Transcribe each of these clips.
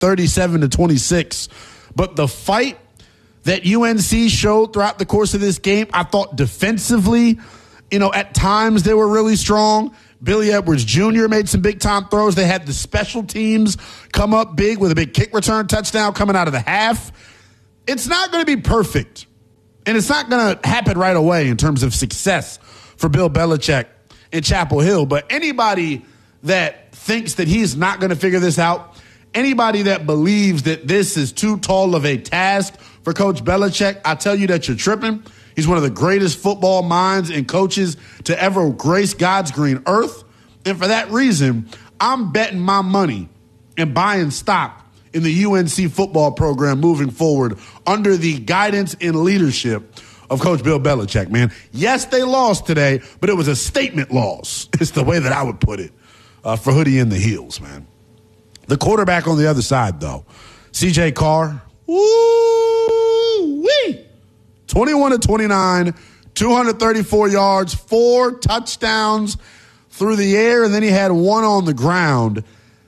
37-26. But the fight that UNC showed throughout the course of this game, I thought defensively, at times they were really strong. Billy Edwards Jr. made some big-time throws. They had the special teams come up big with a big kick return touchdown coming out of the half. It's not going to be perfect, and it's not going to happen right away in terms of success for Bill Belichick in Chapel Hill. But anybody that thinks that he's not going to figure this out, anybody that believes that this is too tall of a task for Coach Belichick, I tell you that you're tripping. He's one of the greatest football minds and coaches to ever grace God's green earth. And for that reason, I'm betting my money and buying stock in the UNC football program moving forward under the guidance and leadership of Coach Bill Belichick, man. Yes, they lost today, but it was a statement loss. It's the way that I would put it for Hoodie in the Heels, man. The quarterback on the other side, though, C.J. Carr, woo-wee, 21-29, 234 yards, 4 touchdowns through the air, and then he had 1 on the ground.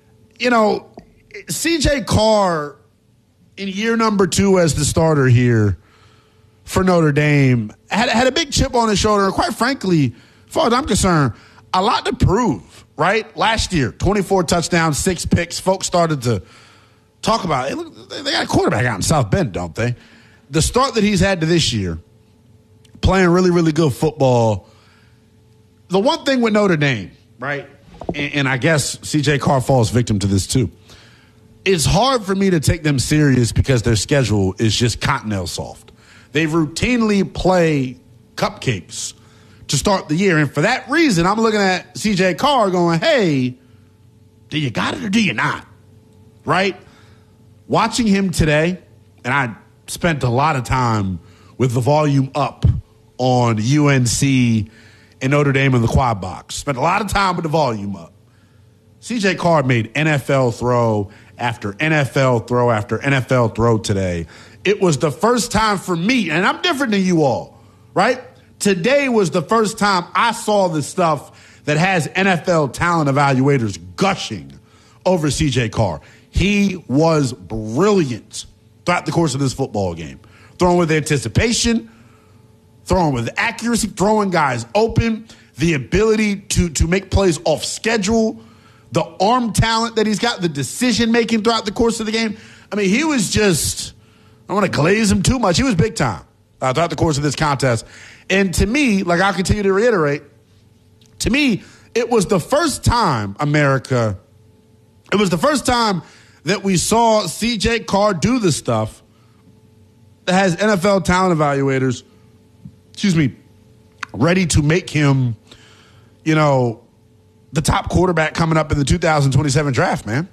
C.J. Carr, in year number 2 as the starter here for Notre Dame, had a big chip on his shoulder. And quite frankly, as far as I'm concerned, a lot to prove, right? Last year, 24 touchdowns, 6 picks. Folks started to talk about it. Look, they got a quarterback out in South Bend, don't they? The start that he's had to this year, playing really, really good football. The one thing with Notre Dame, right, and I guess C.J. Carr falls victim to this too, it's hard for me to take them serious because their schedule is just cottonelle soft. They routinely play cupcakes to start the year. And for that reason, I'm looking at C.J. Carr going, hey, do you got it or do you not? Right? Watching him today, and I spent a lot of time with the volume up on UNC and Notre Dame in the quad box. Spent a lot of time with the volume up. C.J. Carr made NFL throw after NFL throw after NFL throw today. It was the first time for me, and I'm different than you all, right? Today was the first time I saw the stuff that has NFL talent evaluators gushing over C.J. Carr. He was brilliant throughout the course of this football game. Throwing with anticipation, throwing with accuracy, throwing guys open, the ability to make plays off schedule, the arm talent that he's got, the decision-making throughout the course of the game. I mean, he was just, I don't want to glaze him too much. He was big time throughout the course of this contest. And to me, like I'll continue to reiterate, to me, it was the first time, America, it was the first time that we saw C.J. Carr do the stuff that has NFL talent evaluators, ready to make him, the top quarterback coming up in the 2027 draft, man.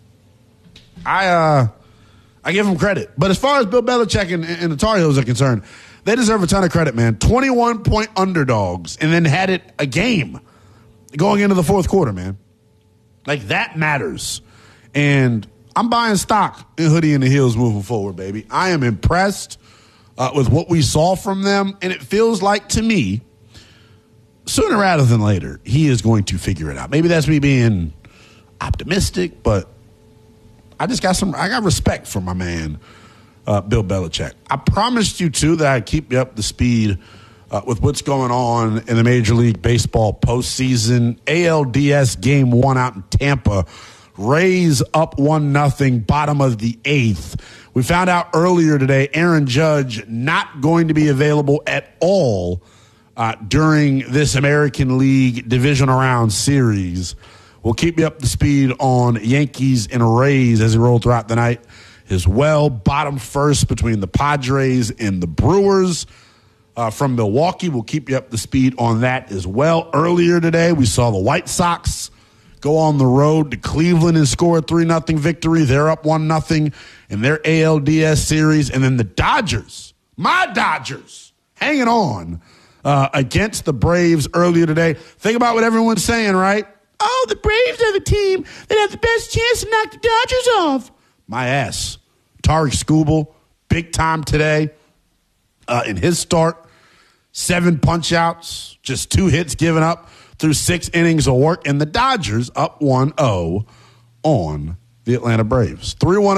I give him credit. But as far as Bill Belichick and the Tar Heels are concerned, they deserve a ton of credit, man. 21-point underdogs and then had it a game going into the fourth quarter, man. Like, that matters. And I'm buying stock in Hoodie in the Heels moving forward, baby. I am impressed with what we saw from them, and it feels like, to me, sooner rather than later, he is going to figure it out. Maybe that's me being optimistic, but I got respect for my man, Bill Belichick. I promised you, too, that I'd keep you up to speed with what's going on in the Major League Baseball postseason. ALDS Game 1 out in Tampa. Rays up 1-0, bottom of the 8th. We found out earlier today Aaron Judge not going to be available at all during this American League divisional round series. We'll keep you up to speed on Yankees and Rays as we roll throughout the night as well. Bottom first between the Padres and the Brewers from Milwaukee. We'll keep you up to speed on that as well. Earlier today, we saw the White Sox go on the road to Cleveland and score a 3-0 victory. They're up 1-0 in their ALDS series. And then the Dodgers, my Dodgers, hanging on against the Braves earlier today. Think about what everyone's saying, right? Oh, the Braves are the team that have the best chance to knock the Dodgers off. My ass. Tarik Skubal, big time today in his start. 7 punch-outs, just 2 hits given up through 6 innings of work. And the Dodgers up 1-0 on the Atlanta Braves. 3-1